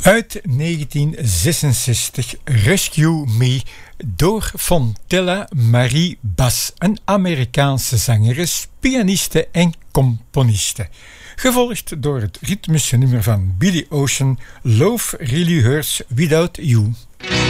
Uit 1966 Rescue Me door Fontella Marie Bass, een Amerikaanse zangeres, pianiste en componiste. Gevolgd door het ritmische nummer van Billy Ocean, Love Really Hurts Without You.